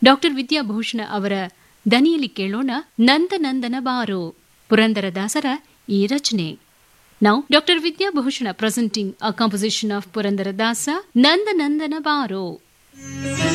Doctor Vidyabhushana ಅವರ ದನಿಯಲ್ಲಿ ಕೇಳೋಣ ನಂದ ನಂದನ ಬಾರೋ, ಪುರಂದರದಾಸರ ಈ ರಚನೆ. Now, Dr. Vidya Bhushana presenting a composition of Purandaradasa, Nanda Nandana Baro.